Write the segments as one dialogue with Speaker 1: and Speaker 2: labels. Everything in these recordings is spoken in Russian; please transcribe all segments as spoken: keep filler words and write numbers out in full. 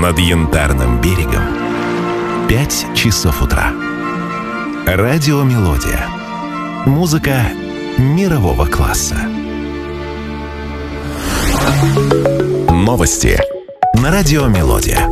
Speaker 1: Над Янтарным берегом пять часов утра. Радио «Мелодия». Музыка мирового класса. Новости на радио «Мелодия».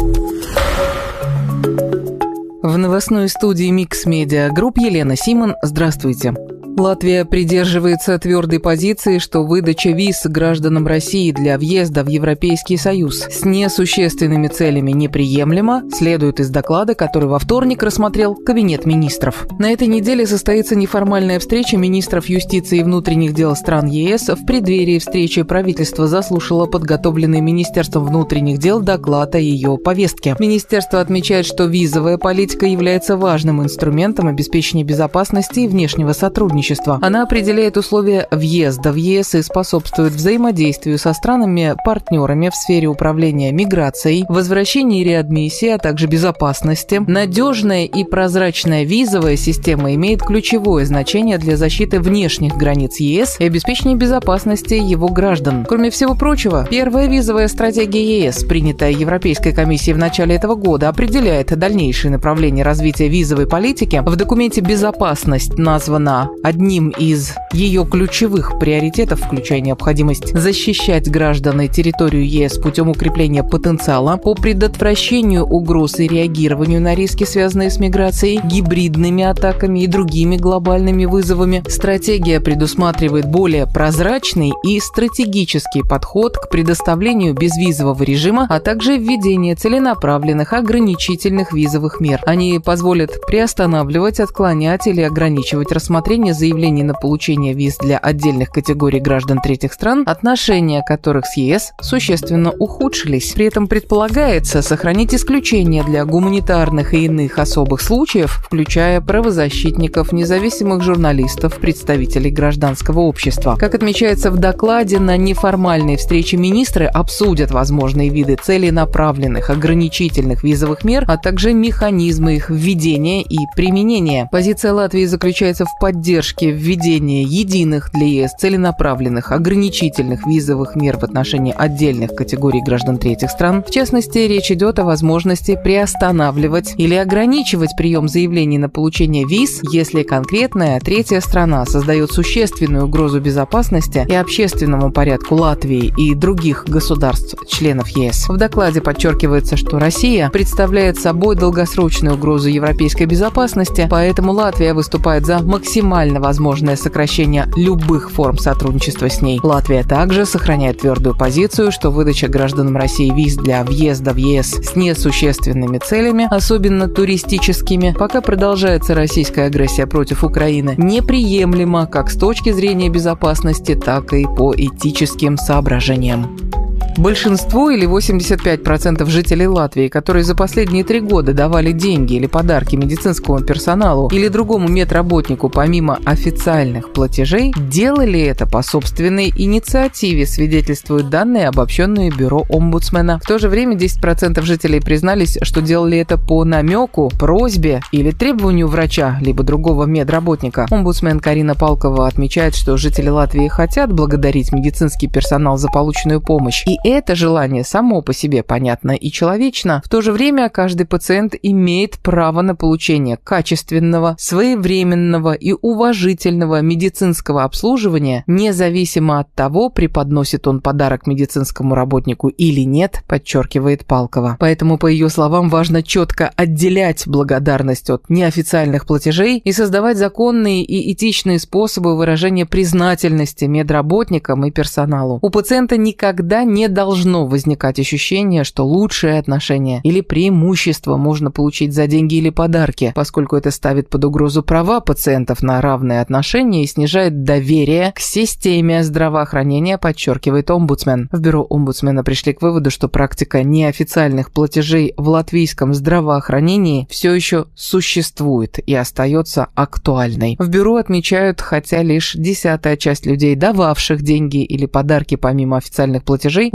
Speaker 2: В новостной студии Mix Media Group Елена Симон. Здравствуйте. Латвия придерживается твердой позиции, что выдача виз гражданам России для въезда в Европейский Союз с несущественными целями неприемлема, следует из доклада, который во вторник рассмотрел Кабинет министров. На этой неделе состоится неформальная встреча министров юстиции и внутренних дел стран ЕС. В преддверии встречи правительство заслушало подготовленный Министерством внутренних дел доклад о ее повестке. Министерство отмечает, что визовая политика является важным инструментом обеспечения безопасности и внешнего сотрудничества. Она определяет условия въезда в ЕС и способствует взаимодействию со странами-партнерами в сфере управления миграцией, возвращения и реадмиссии, а также безопасности. Надежная и прозрачная визовая система имеет ключевое значение для защиты внешних границ ЕС и обеспечения безопасности его граждан. Кроме всего прочего, первая визовая стратегия ЕС, принятая Европейской комиссией в начале этого года, определяет дальнейшие направления развития визовой политики. В документе «Безопасность» названа одним из ее ключевых приоритетов, включая необходимость защищать граждан и территорию ЕС путем укрепления потенциала по предотвращению угроз и реагированию на риски, связанные с миграцией, гибридными атаками и другими глобальными вызовами. Стратегия предусматривает более прозрачный и стратегический подход к предоставлению безвизового режима, а также введение целенаправленных ограничительных визовых мер. Они позволят приостанавливать, отклонять или ограничивать рассмотрение заявлений на получение виз для отдельных категорий граждан третьих стран, отношения которых с ЕС существенно ухудшились. При этом предполагается сохранить исключения для гуманитарных и иных особых случаев, включая правозащитников, независимых журналистов, представителей гражданского общества. Как отмечается в докладе, на неформальной встрече министры обсудят возможные виды целенаправленных ограничительных визовых мер, а также механизмы их введения и применения. Позиция Латвии заключается в поддержке введения единых для ЕС целенаправленных ограничительных визовых мер в отношении отдельных категорий граждан третьих стран. В частности, речь идет о возможности приостанавливать или ограничивать прием заявлений на получение виз, если конкретная третья страна создает существенную угрозу безопасности и общественному порядку Латвии и других государств-членов ЕС. В докладе подчеркивается, что Россия представляет собой долгосрочную угрозу европейской безопасности, поэтому Латвия выступает за максимально возможное сокращение любых форм сотрудничества с ней. Латвия также сохраняет твердую позицию, что выдача гражданам России виз для въезда в ЕС с несущественными целями, особенно туристическими, пока продолжается российская агрессия против Украины, неприемлема как с точки зрения безопасности, так и по этическим соображениям. Большинство или восемьдесят пять процентов жителей Латвии, которые за последние три года давали деньги или подарки медицинскому персоналу или другому медработнику помимо официальных платежей, делали это по собственной инициативе, свидетельствуют данные, обобщенные Бюро омбудсмена. В то же время десять процентов жителей признались, что делали это по намеку, просьбе или требованию врача либо другого медработника. Омбудсмен Карина Палкова отмечает, что жители Латвии хотят благодарить медицинский персонал за полученную помощь, и это желание само по себе понятно и человечно. В то же время каждый пациент имеет право на получение качественного, своевременного и уважительного медицинского обслуживания, независимо от того, преподносит он подарок медицинскому работнику или нет, подчеркивает Палкова. Поэтому, по ее словам, важно четко отделять благодарность от неофициальных платежей и создавать законные и этичные способы выражения признательности медработникам и персоналу. У пациента никогда не должно возникать ощущение, что лучшие отношения или преимущества можно получить за деньги или подарки, поскольку это ставит под угрозу права пациентов на равные отношения и снижает доверие к системе здравоохранения, подчеркивает омбудсмен. В бюро омбудсмена пришли к выводу, что практика неофициальных платежей в латвийском здравоохранении все еще существует и остается актуальной. В бюро отмечают, хотя лишь десятая часть людей, дававших деньги или подарки помимо официальных платежей, у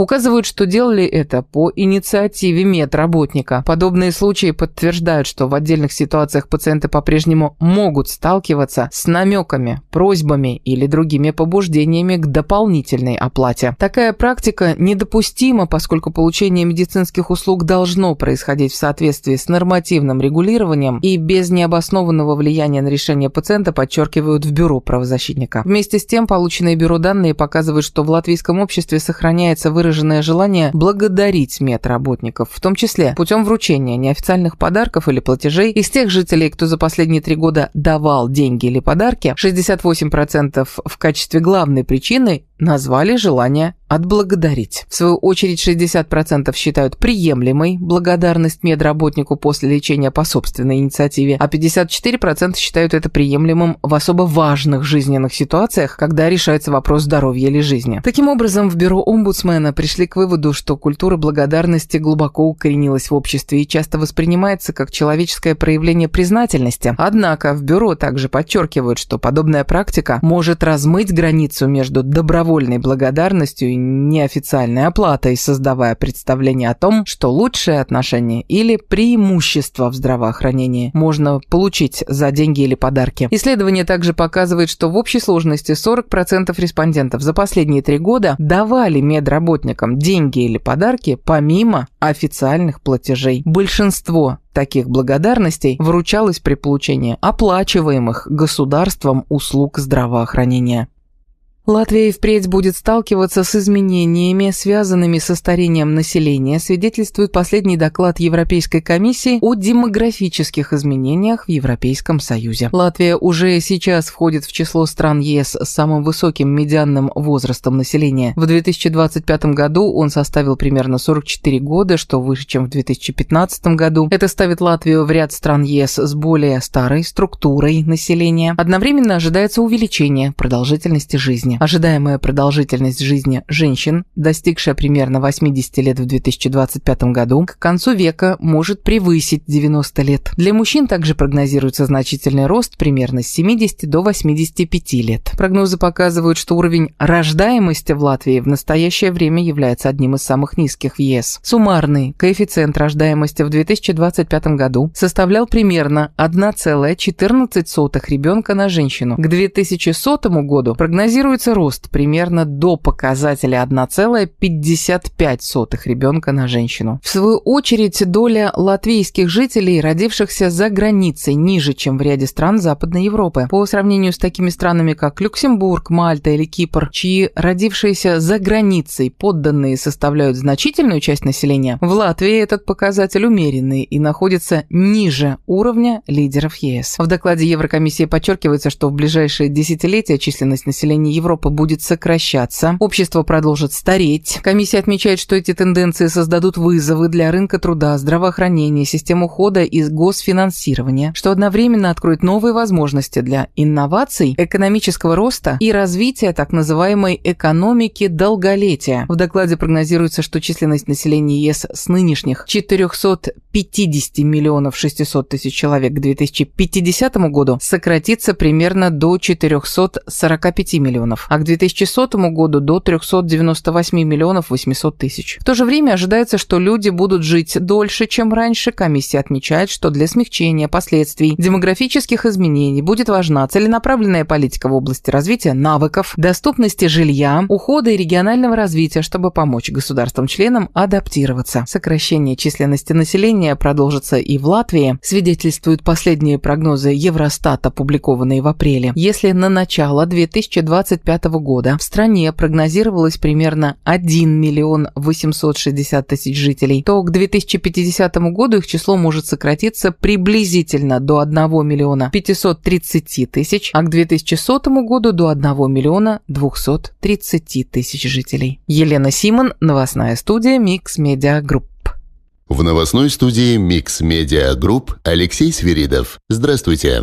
Speaker 2: указывают, что делали это по инициативе медработника. Подобные случаи подтверждают, что в отдельных ситуациях пациенты по-прежнему могут сталкиваться с намеками, просьбами или другими побуждениями к дополнительной оплате. Такая практика недопустима, поскольку получение медицинских услуг должно происходить в соответствии с нормативным регулированием и без необоснованного влияния на решение пациента, подчеркивают в Бюро правозащитника. Вместе с тем, полученные Бюро данные показывают, что в латвийском обществе сохраняется выраженное желание благодарить медработников, в том числе путем вручения неофициальных подарков или платежей. Из тех жителей, кто за последние три года давал деньги или подарки, шестьдесят восемь процентов в качестве главной причины назвали желание отблагодарить. В свою очередь, шестьдесят процентов считают приемлемой благодарность медработнику после лечения по собственной инициативе, а пятьдесят четыре процента считают это приемлемым в особо важных жизненных ситуациях, когда решается вопрос здоровья или жизни. Таким образом, в Бюро омбудсмена пришли к выводу, что культура благодарности глубоко укоренилась в обществе и часто воспринимается как человеческое проявление признательности. Однако в Бюро также подчеркивают, что подобная практика может размыть границу между добровольной вольной благодарностью и неофициальной оплатой, создавая представление о том, что лучшее отношение или преимущество в здравоохранении можно получить за деньги или подарки. Исследование также показывает, что в общей сложности сорок процентов респондентов за последние три года давали медработникам деньги или подарки помимо официальных платежей. Большинство таких благодарностей вручалось при получении оплачиваемых государством услуг здравоохранения. Латвия и впредь будет сталкиваться с изменениями, связанными со старением населения, свидетельствует последний доклад Европейской комиссии о демографических изменениях в Европейском Союзе. Латвия уже сейчас входит в число стран ЕС с самым высоким медианным возрастом населения. В две тысячи двадцать пятом году он составил примерно сорок четыре года, что выше, чем в две тысячи пятнадцатом году. Это ставит Латвию в ряд стран ЕС с более старой структурой населения. Одновременно ожидается увеличение продолжительности жизни. Ожидаемая продолжительность жизни женщин, достигшая примерно восемьдесят лет в две тысячи двадцать пятом году, к концу века может превысить девяносто лет. Для мужчин также прогнозируется значительный рост примерно с семидесяти до восьмидесяти пяти лет. Прогнозы показывают, что уровень рождаемости в Латвии в настоящее время является одним из самых низких в ЕС. Суммарный коэффициент рождаемости в две тысячи двадцать пятом году составлял примерно одна целая четырнадцать сотых ребенка на женщину. К две тысячи сотому году прогнозируется рост примерно до показателя одна целая пятьдесят пять сотых ребенка на женщину. В свою очередь, доля латвийских жителей, родившихся за границей, ниже, чем в ряде стран Западной Европы. По сравнению с такими странами, как Люксембург, Мальта или Кипр, чьи родившиеся за границей подданные составляют значительную часть населения, в Латвии этот показатель умеренный и находится ниже уровня лидеров ЕС. В докладе Еврокомиссии подчеркивается, что в ближайшие десятилетия численность населения Европы будет сокращаться, общество продолжит стареть. Комиссия отмечает, что эти тенденции создадут вызовы для рынка труда, здравоохранения, систем ухода и госфинансирования, что одновременно откроет новые возможности для инноваций, экономического роста и развития так называемой экономики долголетия. В докладе прогнозируется, что численность населения ЕС с нынешних четырехсот пятидесяти миллионов шестисот тысяч человек к две тысячи пятидесятому году сократится примерно до четырехсот сорока пяти миллионов, а к две тысячи сотому году до трехсот девяноста восьми миллионов восьмисот тысяч. В то же время ожидается, что люди будут жить дольше, чем раньше. Комиссия отмечает, что для смягчения последствий демографических изменений будет важна целенаправленная политика в области развития навыков, доступности жилья, ухода и регионального развития, чтобы помочь государствам-членам адаптироваться. Сокращение численности населения продолжится и в Латвии, свидетельствуют последние прогнозы Евростата, опубликованные в апреле. Если на начало две тысячи двадцать пятого года в стране прогнозировалось примерно один миллион восемьсот шестьдесят тысяч жителей, то к две тысячи пятидесятому году их число может сократиться приблизительно до одного миллиона пятисот тридцати тысяч, а к две тысячи сотому году до одного миллиона двухсот тридцати тысяч жителей. Елена Симон, новостная студия Микс Медиа Групп.
Speaker 3: В новостной студии Микс Медиа Групп Алексей Свиридов. Здравствуйте.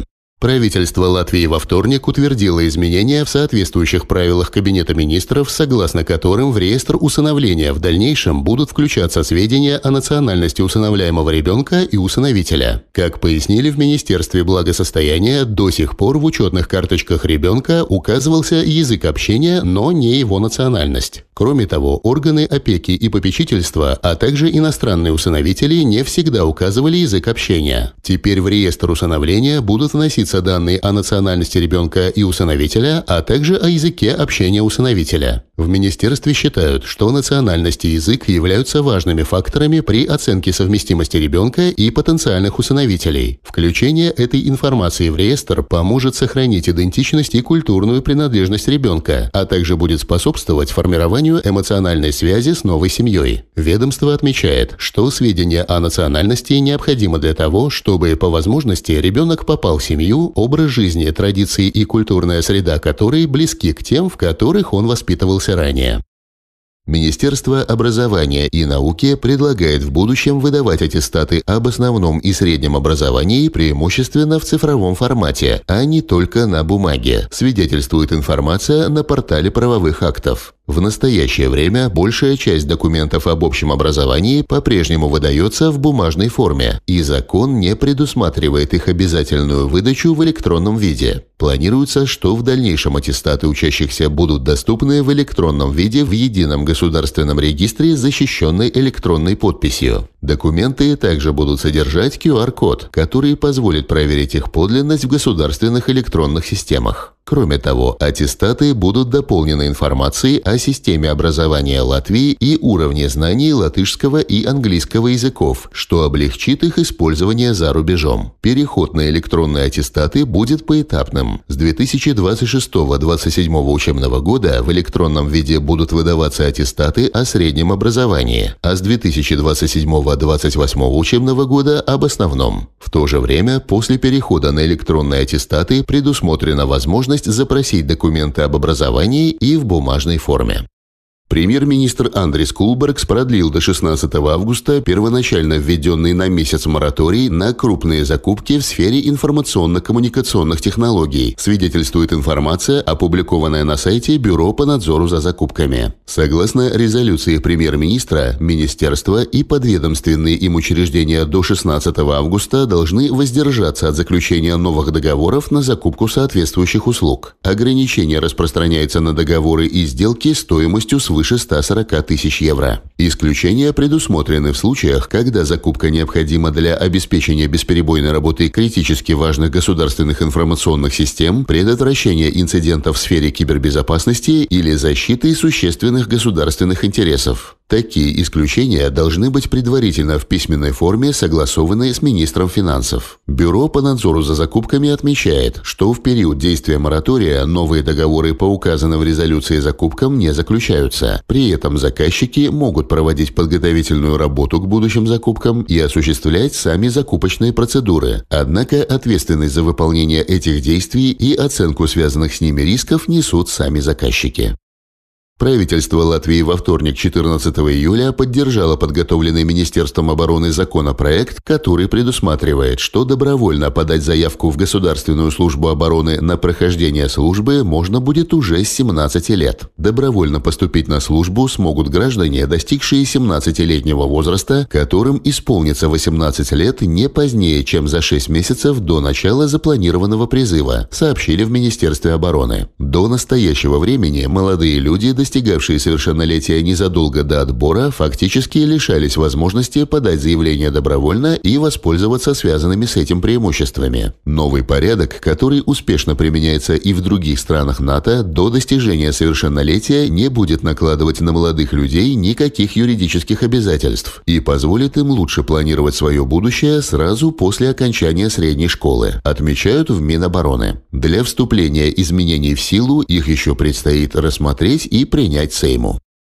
Speaker 3: Правительство Латвии во вторник утвердило изменения в соответствующих правилах Кабинета министров, согласно которым в реестр усыновления в дальнейшем будут включаться сведения о национальности усыновляемого ребенка и усыновителя. Как пояснили в Министерстве благосостояния, до сих пор в учетных карточках ребенка указывался язык общения, но не его национальность. Кроме того, органы опеки и попечительства, а также иностранные усыновители не всегда указывали язык общения. Теперь в реестр усыновления будут вноситься данные о национальности ребенка и усыновителя, а также о языке общения усыновителя. В министерстве считают, что национальность и язык являются важными факторами при оценке совместимости ребенка и потенциальных усыновителей. Включение этой информации в реестр поможет сохранить идентичность и культурную принадлежность ребенка, а также будет способствовать формированию эмоциональной связи с новой семьей. Ведомство отмечает, что сведения о национальности необходимы для того, чтобы по возможности ребенок попал в семью, образ жизни, традиции и культурная среда которой близки к тем, в которых он воспитывался ранее. Министерство образования и науки предлагает в будущем выдавать аттестаты об основном и среднем образовании преимущественно в цифровом формате, а не только на бумаге, свидетельствует информация на портале правовых актов. В настоящее время большая часть документов об общем образовании по-прежнему выдается в бумажной форме, и закон не предусматривает их обязательную выдачу в электронном виде. Планируется, что в дальнейшем аттестаты учащихся будут доступны в электронном виде в едином государственном регистре с защищенной электронной подписью. Документы также будут содержать ку ар код, который позволит проверить их подлинность в государственных электронных системах. Кроме того, аттестаты будут дополнены информацией о системе образования Латвии и уровне знаний латышского и английского языков, что облегчит их использование за рубежом. Переход на электронные аттестаты будет поэтапным. С две тысячи двадцать шестого — две тысячи двадцать седьмого учебного года в электронном виде будут выдаваться аттестаты о среднем образовании, а с две тысячи двадцать седьмого — две тысячи двадцать восьмого учебного года об основном. В то же время, после перехода на электронные аттестаты предусмотрена возможность запросить документы об образовании и в бумажной форме. Премьер-министр Андрис Кулбергс продлил до шестнадцатого августа первоначально введенный на месяц мораторий на крупные закупки в сфере информационно-коммуникационных технологий, свидетельствует информация, опубликованная на сайте Бюро по надзору за закупками. Согласно резолюции премьер-министра, министерства и подведомственные им учреждения до шестнадцатого августа должны воздержаться от заключения новых договоров на закупку соответствующих услуг. Ограничение распространяется на договоры и сделки стоимостью свыше свыше ста сорока тысяч евро. Исключения предусмотрены в случаях, когда закупка необходима для обеспечения бесперебойной работы критически важных государственных информационных систем, предотвращения инцидентов в сфере кибербезопасности или защиты существенных государственных интересов. Такие исключения должны быть предварительно в письменной форме согласованы с министром финансов. Бюро по надзору за закупками отмечает, что в период действия моратория новые договоры по указанным в резолюции закупкам не заключаются. При этом заказчики могут проводить подготовительную работу к будущим закупкам и осуществлять сами закупочные процедуры. Однако ответственность за выполнение этих действий и оценку связанных с ними рисков несут сами заказчики. Правительство Латвии во вторник, четырнадцатого июля, поддержало подготовленный Министерством обороны законопроект, который предусматривает, что добровольно подать заявку в Государственную службу обороны на прохождение службы можно будет уже с семнадцати лет. Добровольно поступить на службу смогут граждане, достигшие семнадцатилетнего возраста, которым исполнится восемнадцать лет не позднее, чем за шесть месяцев до начала запланированного призыва, сообщили в Министерстве обороны. До настоящего времени молодые люди, достигавшие совершеннолетия незадолго до отбора, фактически лишались возможности подать заявление добровольно и воспользоваться связанными с этим преимуществами. Новый порядок, который успешно применяется и в других странах НАТО, до достижения совершеннолетия не будет накладывать на молодых людей никаких юридических обязательств и позволит им лучше планировать свое будущее сразу после окончания средней школы, отмечают в Минобороны. Для вступления изменений в силу их еще предстоит рассмотреть и принять Сейму.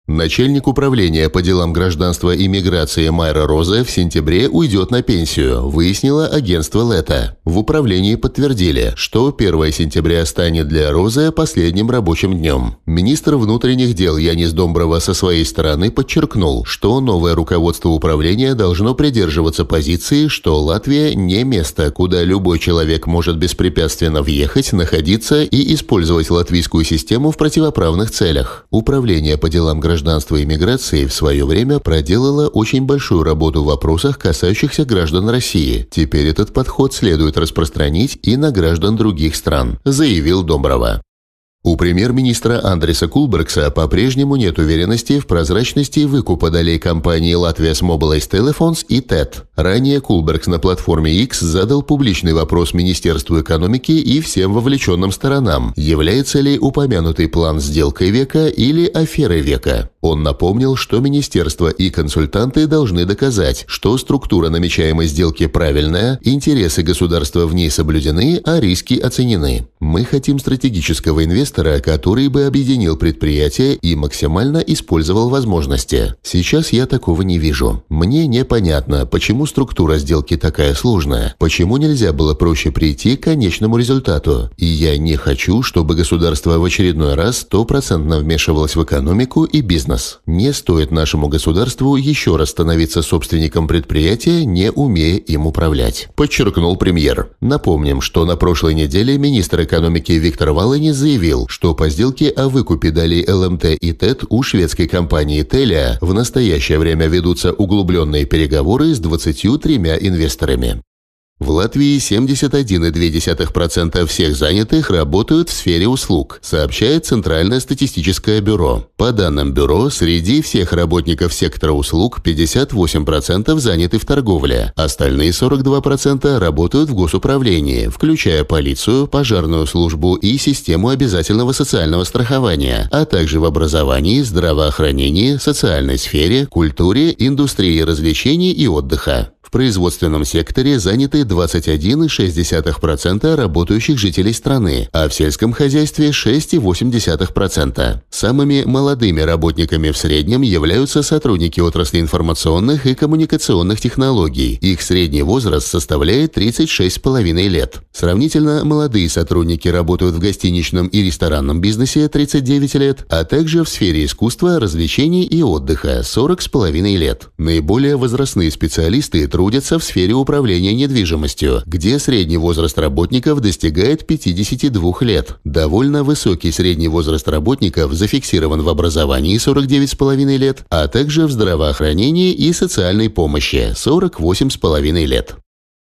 Speaker 3: Начальник управления по делам гражданства и миграции Майра Розе в сентябре уйдет на пенсию, выяснило агентство Лето. В управлении подтвердили, что первое сентября станет для Розе последним рабочим днем. Министр внутренних дел Янис Домброва со своей стороны подчеркнул, что новое руководство управления должно придерживаться позиции, что Латвия не место, куда любой человек может беспрепятственно въехать, находиться и использовать латвийскую систему в противоправных целях. Управление по делам гражданства гражданства и миграции в свое время проделала очень большую работу в вопросах, касающихся граждан России. Теперь этот подход следует распространить и на граждан других стран, заявил Домброва. У премьер-министра Андреса Кулбергса по-прежнему нет уверенности в прозрачности выкупа долей компании Latvia's Mobilized Telephones и ТЭТ. Ранее Кулбергс на платформе X задал публичный вопрос Министерству экономики и всем вовлеченным сторонам, является ли упомянутый план сделкой века или аферой века. Он напомнил, что министерство и консультанты должны доказать, что структура намечаемой сделки правильная, интересы государства в ней соблюдены, а риски оценены. Мы хотим стратегического инвестора, который бы объединил предприятия и максимально использовал возможности. Сейчас я такого не вижу. Мне непонятно, почему структура сделки такая сложная, почему нельзя было проще прийти к конечному результату. И я не хочу, чтобы государство в очередной раз стопроцентно вмешивалось в экономику и бизнес. Не стоит нашему государству еще раз становиться собственником предприятия, не умея им управлять, подчеркнул премьер. Напомним, что на прошлой неделе министр экономики Виктор Валанис заявил, что по сделке о выкупе долей эл эм тэ и ТЭТ у шведской компании Telia в настоящее время ведутся углубленные переговоры с двадцатью тремя инвесторами. В Латвии семьдесят один целых две десятых процента всех занятых работают в сфере услуг, сообщает Центральное статистическое бюро. По данным бюро, среди всех работников сектора услуг пятьдесят восемь процентов заняты в торговле, остальные сорок два процента работают в госуправлении, включая полицию, пожарную службу и систему обязательного социального страхования, а также в образовании, здравоохранении, социальной сфере, культуре, индустрии развлечений и отдыха. В производственном секторе заняты двадцать один целых шесть десятых процента работающих жителей страны, а в сельском хозяйстве шесть целых восемь десятых процента. Самыми молодыми работниками в среднем являются сотрудники отрасли информационных и коммуникационных технологий. Их средний возраст составляет тридцать шесть с половиной лет. Сравнительно молодые сотрудники работают в гостиничном и ресторанном бизнесе тридцать девять лет, а также в сфере искусства, развлечений и отдыха сорок с половиной лет. Наиболее возрастные специалисты трудятся в сфере управления недвижимостью, где средний возраст работников достигает пятидесяти двух лет. Довольно высокий средний возраст работников зафиксирован в образовании сорок девять с половиной лет, а также в здравоохранении и социальной помощи сорок восемь с половиной лет.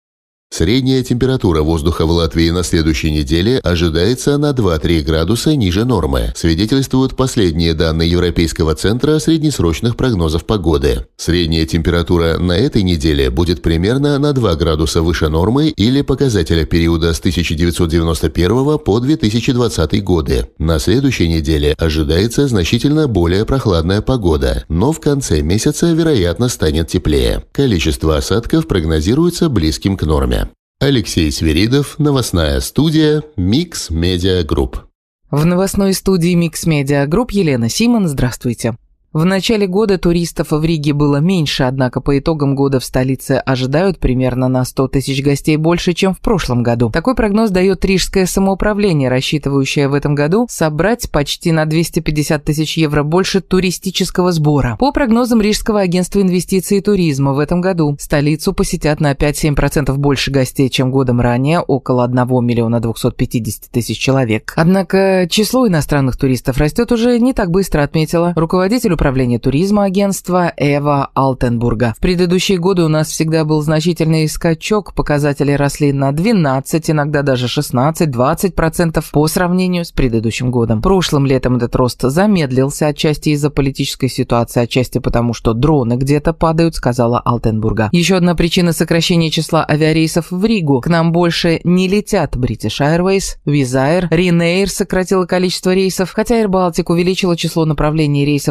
Speaker 3: Средняя температура воздуха в Латвии на следующей неделе ожидается на два-три градуса ниже нормы, свидетельствуют последние данные Европейского центра среднесрочных прогнозов погоды. Средняя температура на этой неделе будет примерно на два градуса выше нормы или показателя периода с тысяча девятьсот девяносто первого по две тысячи двадцатый годы. На следующей неделе ожидается значительно более прохладная погода, но в конце месяца, вероятно, станет теплее. Количество осадков прогнозируется близким к норме. Алексей Свиридов, новостная студия Mix Media Group.
Speaker 2: В новостной студии Mix Media Group Елена Симон, здравствуйте. В начале года туристов в Риге было меньше, однако по итогам года в столице ожидают примерно на сто тысяч гостей больше, чем в прошлом году. Такой прогноз дает Рижское самоуправление, рассчитывающее в этом году собрать почти на двести пятьдесят тысяч евро больше туристического сбора. По прогнозам Рижского агентства инвестиций и туризма, в этом году столицу посетят на пять-семь процентов больше гостей, чем годом ранее, около одного миллиона двухсот пятидесяти тысяч человек. Однако число иностранных туристов растет уже не так быстро, отметила руководитель управления туризма агентства Эва Алтенбурга. В предыдущие годы у нас всегда был значительный скачок, показатели росли на двенадцать, иногда даже шестнадцать-двадцать процентов по сравнению с предыдущим годом. Прошлым летом этот рост замедлился, отчасти из-за политической ситуации, отчасти потому, что дроны где-то падают, сказала Алтенбурга. Еще одна причина сокращения числа авиарейсов в Ригу. К нам больше не летят British Airways, Wizz Air, Ryanair сократила количество рейсов, хотя Air Baltic увеличила число направлений рейсов значительно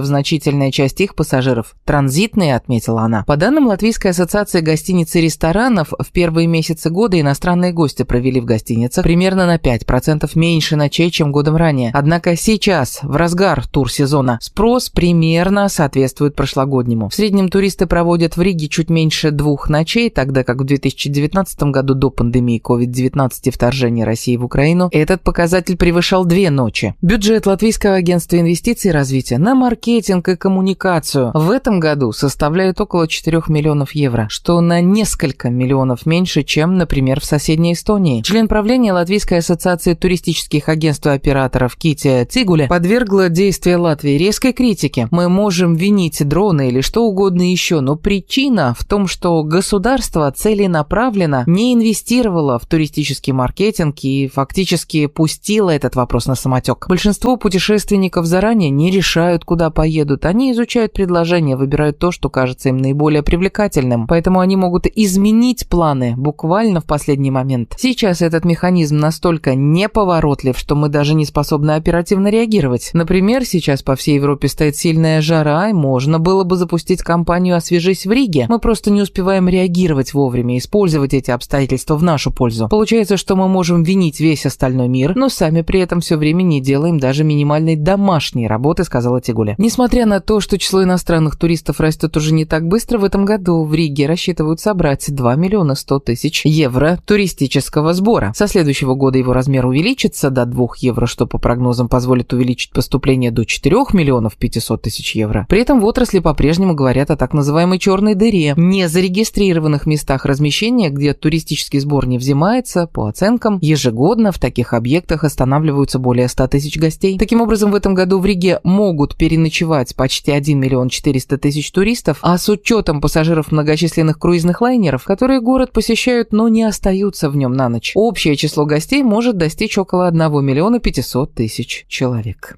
Speaker 2: значительная часть их пассажиров транзитные, отметила она. По данным Латвийской ассоциации гостиниц и ресторанов, в первые месяцы года иностранные гости провели в гостиницах примерно на пять процентов меньше ночей, чем годом ранее. Однако сейчас, в разгар турсезона, спрос примерно соответствует прошлогоднему. В среднем туристы проводят в Риге чуть меньше двух ночей, тогда как в две тысячи девятнадцатом году до пандемии ковид девятнадцать и вторжения России в Украину этот показатель превышал две ночи. Бюджет Латвийского агентства инвестиций и развития на маркетинг и коммуникацию в этом году составляет около четырёх миллионов евро, что на несколько миллионов меньше, чем, например, в соседней Эстонии. Член правления Латвийской ассоциации туристических агентств и операторов Китя Цигуля подвергла действия Латвии резкой критике. Мы можем винить дроны или что угодно еще, но причина в том, что государство целенаправленно не инвестировало в туристический маркетинг и фактически пустило этот вопрос на самотек. Большинство путешественников заранее не решают, куда поедут. Они изучают предложения, выбирают то, что кажется им наиболее привлекательным. Поэтому они могут изменить планы буквально в последний момент. Сейчас этот механизм настолько неповоротлив, что мы даже не способны оперативно реагировать. Например, сейчас по всей Европе стоит сильная жара, и можно было бы запустить кампанию «Освежись в Риге». Мы просто не успеваем реагировать вовремя, использовать эти обстоятельства в нашу пользу. Получается, что мы можем винить весь остальной мир, но сами при этом все время не делаем даже минимальной домашней работы, сказала Тигуля. Несмотря на то, что число иностранных туристов растет уже не так быстро, в этом году в Риге рассчитывают собрать два миллиона сто тысяч евро туристического сбора. Со следующего года его размер увеличится до двух евро, что по прогнозам позволит увеличить поступление до четырёх миллионов пятисот тысяч евро. При этом в отрасли по-прежнему говорят о так называемой черной дыре, незарегистрированных местах размещения, где туристический сбор не взимается. По оценкам, ежегодно в таких объектах останавливаются более ста тысяч гостей. Таким образом, в этом году в Риге могут переночевать почти один миллион четыреста тысяч туристов, а с учетом пассажиров многочисленных круизных лайнеров, которые город посещают, но не остаются в нем на ночь, общее число гостей может достичь около одного миллиона пятисот тысяч человек.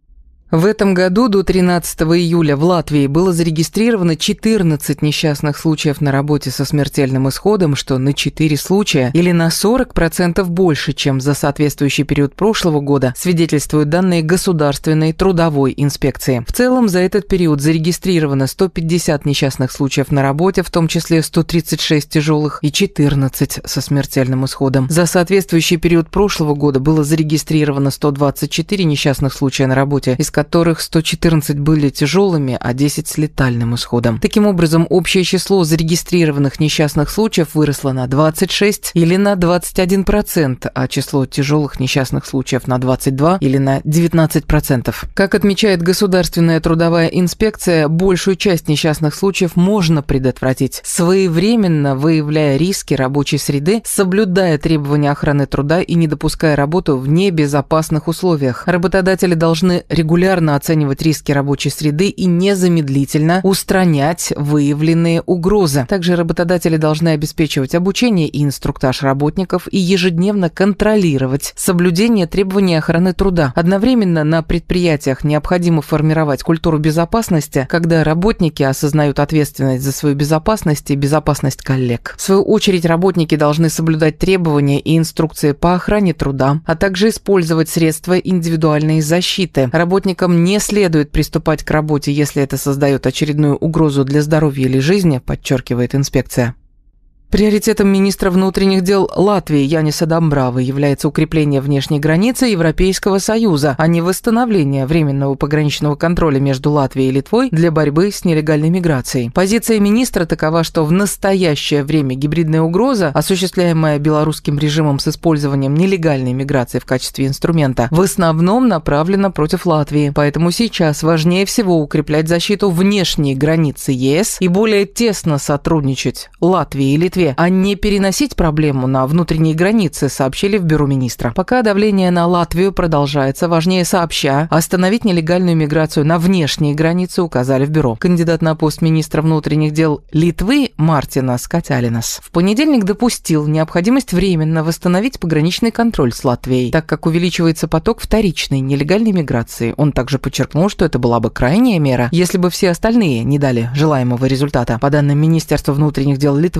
Speaker 2: В этом году до тринадцатого июля в Латвии было зарегистрировано четырнадцать несчастных случаев на работе со смертельным исходом, что на четыре случая или на сорок процентов больше, чем за соответствующий период прошлого года, свидетельствуют данные Государственной трудовой инспекции. В целом за этот период зарегистрировано сто пятьдесят несчастных случаев на работе, в том числе сто тридцать шесть тяжелых и четырнадцать со смертельным исходом. За соответствующий период прошлого года было зарегистрировано сто двадцать четыре несчастных случая на работе, из которых сто четырнадцать были тяжелыми, а десять с летальным исходом. Таким образом, общее число зарегистрированных несчастных случаев выросло на двадцать шесть или на двадцать один процент, а число тяжелых несчастных случаев на двадцать два или на девятнадцать процентов. Как отмечает Государственная трудовая инспекция, большую часть несчастных случаев можно предотвратить, своевременно выявляя риски рабочей среды, соблюдая требования охраны труда и не допуская работу в небезопасных условиях. Работодатели должны регулярно оценивать риски рабочей среды и незамедлительно устранять выявленные угрозы. Также работодатели должны обеспечивать обучение и инструктаж работников и ежедневно контролировать соблюдение требований охраны труда. Одновременно на предприятиях необходимо формировать культуру безопасности, когда работники осознают ответственность за свою безопасность и безопасность коллег. В свою очередь, работники должны соблюдать требования и инструкции по охране труда, а также использовать средства индивидуальной защиты. Работникам не следует приступать к работе, если это создает очередную угрозу для здоровья или жизни, подчеркивает инспекция. Приоритетом министра внутренних дел Латвии Яниса Дамбравы является укрепление внешней границы Европейского Союза, а не восстановление временного пограничного контроля между Латвией и Литвой для борьбы с нелегальной миграцией. Позиция министра такова, что в настоящее время гибридная угроза, осуществляемая белорусским режимом с использованием нелегальной миграции в качестве инструмента, в основном направлена против Латвии. Поэтому сейчас важнее всего укреплять защиту внешней границы ЕС и более тесно сотрудничать Латвии и Литве, а не переносить проблему на внутренние границы, сообщили в бюро министра. Пока давление на Латвию продолжается, важнее сообща остановить нелегальную миграцию на внешние границы, указали в бюро. Кандидат на пост министра внутренних дел Литвы Мартинас Катялинас в понедельник допустил необходимость временно восстановить пограничный контроль с Латвией, так как увеличивается поток вторичной нелегальной миграции. Он также подчеркнул, что это была бы крайняя мера, если бы все остальные не дали желаемого результата. По данным Министерства внутренних дел Литвы, в прошлом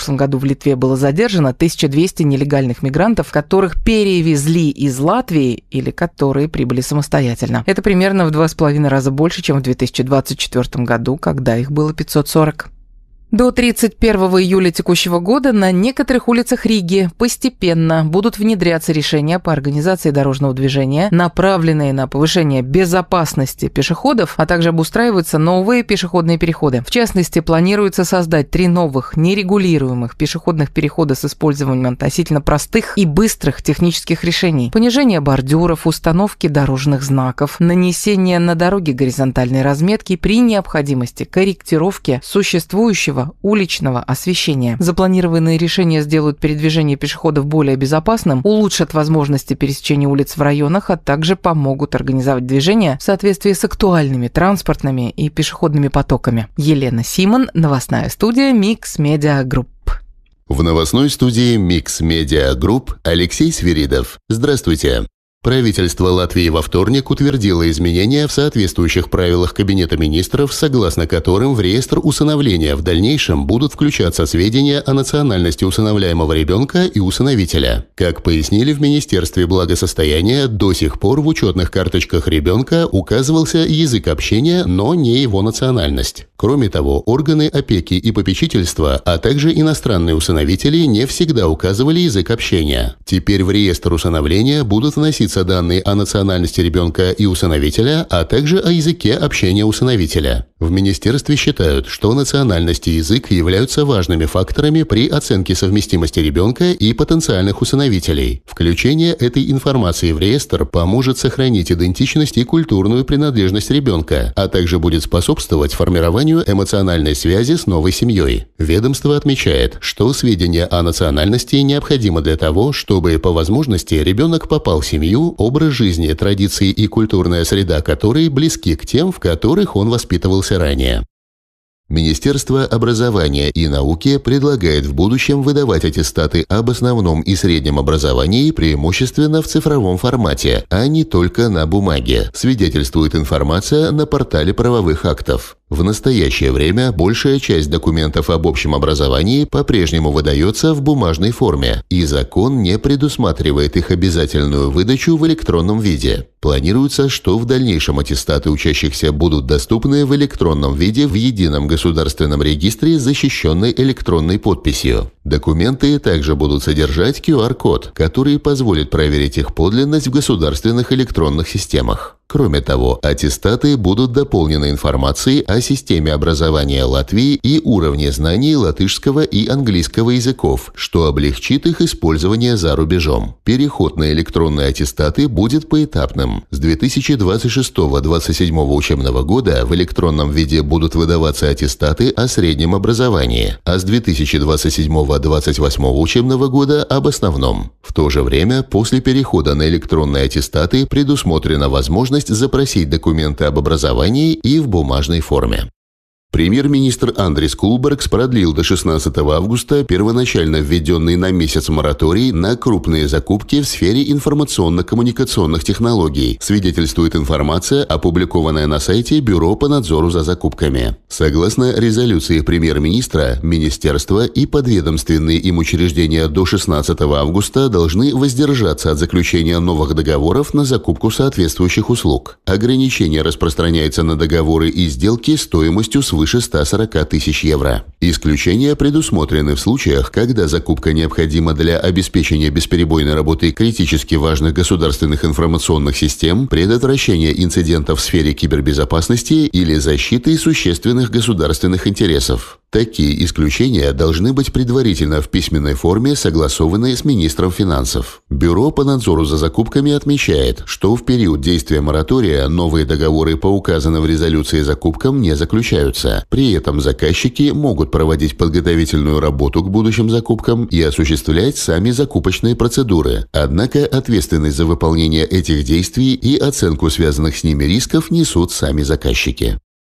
Speaker 2: прошлом году в Литве было задержано тысяча двести нелегальных мигрантов, которых перевезли из Латвии или которые прибыли самостоятельно. Это примерно в два с половиной раза больше, чем в две тысячи двадцать четвёртом году, когда их было пятьсот сорок. До тридцать первого июля текущего года на некоторых улицах Риги постепенно будут внедряться решения по организации дорожного движения, направленные на повышение безопасности пешеходов, а также обустраиваются новые пешеходные переходы. В частности, планируется создать три новых нерегулируемых пешеходных перехода с использованием относительно простых и быстрых технических решений: понижение бордюров, установки дорожных знаков, нанесение на дороге горизонтальной разметки, при необходимости корректировки существующего уличного освещения. Запланированные решения сделают передвижение пешеходов более безопасным, улучшат возможности пересечения улиц в районах, а также помогут организовать движение в соответствии с актуальными транспортными и пешеходными потоками. Елена Симон, новостная студия Mix Media Group.
Speaker 3: В новостной студии Mix Media Group Алексей Свиридов. Здравствуйте. Правительство Латвии во вторник утвердило изменения в соответствующих правилах Кабинета министров, согласно которым в реестр усыновления в дальнейшем будут включаться сведения о национальности усыновляемого ребенка и усыновителя. Как пояснили в Министерстве благосостояния, до сих пор в учетных карточках ребенка указывался язык общения, но не его национальность. Кроме того, органы опеки и попечительства, а также иностранные усыновители не всегда указывали язык общения. Теперь в реестр усыновления будут вноситься данные о национальности ребенка и усыновителя, а также о языке общения усыновителя. В министерстве считают, что национальность и язык являются важными факторами при оценке совместимости ребенка и потенциальных усыновителей. Включение этой информации в реестр поможет сохранить идентичность и культурную принадлежность ребенка, а также будет способствовать формированию эмоциональной связи с новой семьей. Ведомство отмечает, что сведения о национальности необходимы для того, чтобы по возможности ребенок попал в семью, образ жизни, традиции и культурная среда которой близки к тем, в которых он воспитывался ранее. Министерство образования и науки предлагает в будущем выдавать аттестаты об основном и среднем образовании преимущественно в цифровом формате, а не только на бумаге, свидетельствует информация на портале правовых актов. В настоящее время большая часть документов об общем образовании по-прежнему выдается в бумажной форме, и закон не предусматривает их обязательную выдачу в электронном виде. Планируется, что в дальнейшем аттестаты учащихся будут доступны в электронном виде в едином государственном регистре, защищенной электронной подписью. Документы также будут содержать ку ар код, который позволит проверить их подлинность в государственных электронных системах. Кроме того, аттестаты будут дополнены информацией о системе образования Латвии и уровне знаний латышского и английского языков, что облегчит их использование за рубежом. Переход на электронные аттестаты будет поэтапным. С две тысячи двадцать шестого — две тысячи двадцать седьмого учебного года в электронном виде будут выдаваться аттестаты о среднем образовании, а с две тысячи двадцать седьмого — две тысячи двадцать восьмого учебного года об основном. В то же время, после перехода на электронные аттестаты предусмотрена возможность запросить документы об образовании и в бумажной форме. Премьер-министр Андрис Кулбергс продлил до шестнадцатого августа первоначально введенный на месяц мораторий на крупные закупки в сфере информационно-коммуникационных технологий, свидетельствует информация, опубликованная на сайте Бюро по надзору за закупками. Согласно резолюции премьер-министра, министерства и подведомственные им учреждения до шестнадцатого августа должны воздержаться от заключения новых договоров на закупку соответствующих услуг. Ограничение распространяется на договоры и сделки стоимостью свыше свыше ста сорока тысяч евро. Исключения предусмотрены в случаях, когда закупка необходима для обеспечения бесперебойной работы критически важных государственных информационных систем, предотвращения инцидентов в сфере кибербезопасности или защиты существенных государственных интересов. Такие исключения должны быть предварительно в письменной форме согласованы с министром финансов. Бюро по надзору за закупками отмечает, что в период действия моратория новые договоры по указанным в резолюции закупкам не заключаются. При этом заказчики могут проводить подготовительную работу к будущим закупкам и осуществлять сами закупочные процедуры. Однако ответственность за выполнение этих действий и оценку связанных с ними рисков несут сами заказчики.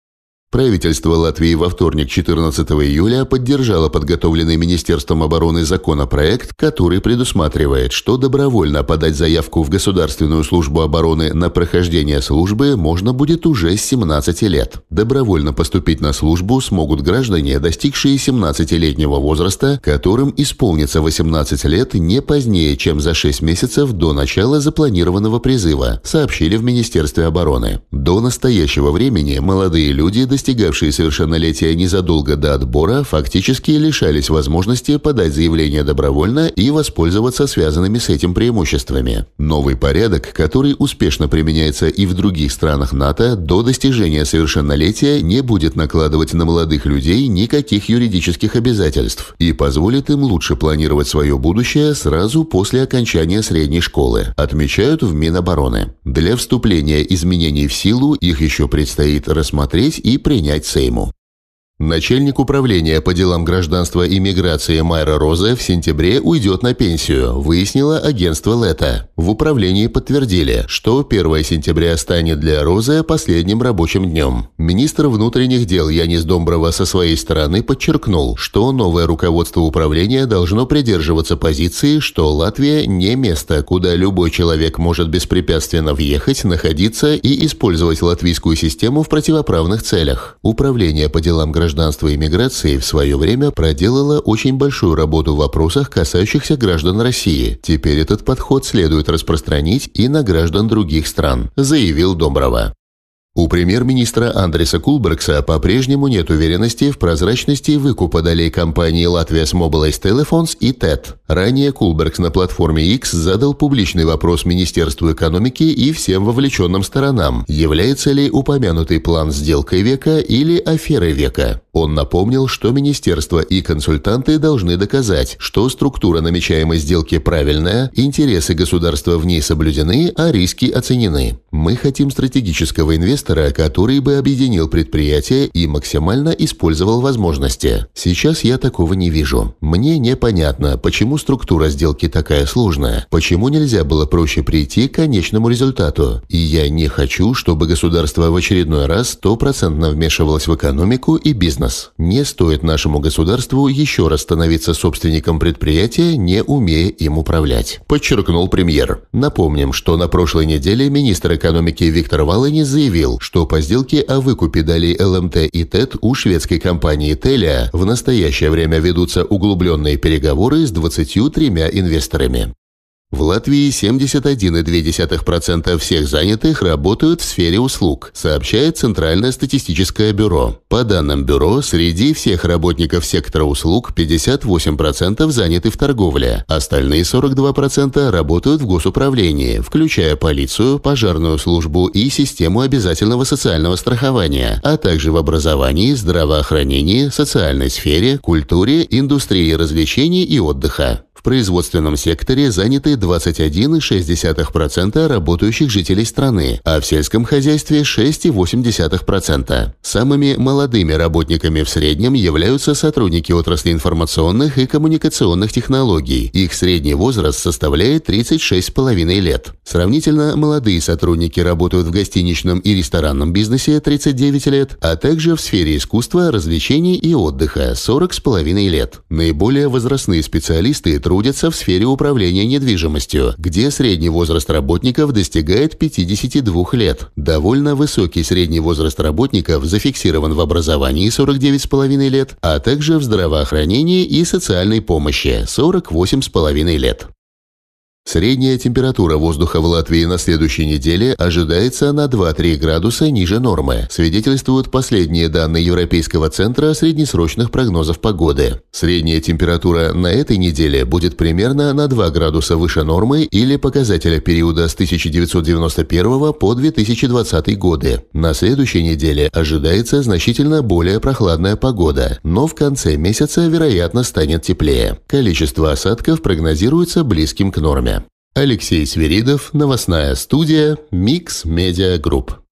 Speaker 3: Правительство Латвии во вторник, четырнадцатого июля, поддержало подготовленный Министерством обороны законопроект, который предусматривает, что добровольно подать заявку в Государственную службу обороны на прохождение службы можно будет уже с семнадцати лет. Добровольно поступить на службу смогут граждане, достигшие семнадцатилетнего возраста, которым исполнится восемнадцать лет не позднее, чем за шесть месяцев до начала запланированного призыва, сообщили в Министерстве обороны. До настоящего времени молодые люди, достигавшие совершеннолетия незадолго до отбора, фактически лишались возможности подать заявление добровольно и воспользоваться связанными с этим преимуществами. Новый порядок, который успешно применяется и в других странах НАТО, до достижения совершеннолетия не будет накладывать на молодых людей никаких юридических обязательств и позволит им лучше планировать свое будущее сразу после окончания средней школы, отмечают в Минобороны. Для вступления изменений в силу их еще предстоит рассмотреть и принять Сейму. Начальник управления по делам гражданства и миграции Майра Розе в сентябре уйдет на пенсию, выяснило агентство Лето. В управлении подтвердили, что первое сентября станет для Розе последним рабочим днем. Министр внутренних дел Янис Домброва со своей стороны подчеркнул, что новое руководство управления должно придерживаться позиции, что Латвия не место, куда любой человек может беспрепятственно въехать, находиться и использовать латвийскую систему в противоправных целях. Управление по делам гражданства гражданства и миграции в свое время проделала очень большую работу в вопросах, касающихся граждан России. Теперь этот подход следует распространить и на граждан других стран, заявил Домброва. У премьер-министра Андреса Кулбергса по-прежнему нет уверенности в прозрачности выкупа долей компании Latvias Mobilized Telephones и ТЭТ. Ранее Кулбергс на платформе X задал публичный вопрос Министерству экономики и всем вовлеченным сторонам, является ли упомянутый план сделкой века или аферой века. Он напомнил, что министерство и консультанты должны доказать, что структура намечаемой сделки правильная, интересы государства в ней соблюдены, а риски оценены. Мы хотим стратегического инвестора, который бы объединил предприятия и максимально использовал возможности. Сейчас я такого не вижу. Мне непонятно, почему структура сделки такая сложная, почему нельзя было проще прийти к конечному результату. И я не хочу, чтобы государство в очередной раз стопроцентно вмешивалось в экономику и бизнес. Не стоит нашему государству еще раз становиться собственником предприятия, не умея им управлять, подчеркнул премьер. Напомним, что на прошлой неделе министр экономики Виктор Валенис заявил, что по сделке о выкупе долей ЛМТ и ТЭТ у шведской компании Telia в настоящее время ведутся углубленные переговоры с двадцатью тремя инвесторами. В Латвии семьдесят один целых две десятых процента всех занятых работают в сфере услуг, сообщает Центральное статистическое бюро. По данным бюро, среди всех работников сектора услуг пятьдесят восемь процентов заняты в торговле, остальные сорок два процента работают в госуправлении, включая полицию, пожарную службу и систему обязательного социального страхования, а также в образовании, здравоохранении, социальной сфере, культуре, индустрии развлечений и отдыха. В производственном секторе заняты двадцать один целых шесть десятых процента работающих жителей страны, а в сельском хозяйстве шесть целых восемь десятых процента. Самыми молодыми работниками в среднем являются сотрудники отрасли информационных и коммуникационных технологий. Их средний возраст составляет тридцать шесть с половиной лет. Сравнительно молодые сотрудники работают в гостиничном и ресторанном бизнесе тридцать девять лет, а также в сфере искусства, развлечений и отдыха сорок с половиной лет. Наиболее возрастные специалисты трудятся в сфере управления недвижимостью, где средний возраст работников достигает пятидесяти двух лет. Довольно высокий средний возраст работников зафиксирован в образовании сорок девять с половиной лет, а также в здравоохранении и социальной помощи сорок восемь с половиной лет. Средняя температура воздуха в Латвии на следующей неделе ожидается на два-три градуса ниже нормы, свидетельствуют последние данные Европейского центра среднесрочных прогнозов погоды. Средняя температура на этой неделе будет примерно на два градуса выше нормы или показателя периода с тысяча девятьсот девяносто первого по две тысячи двадцатый годы. На следующей неделе ожидается значительно более прохладная погода, но в конце месяца, вероятно, станет теплее. Количество осадков прогнозируется близким к норме. Алексей Свиридов, новостная студия Mix Media Group.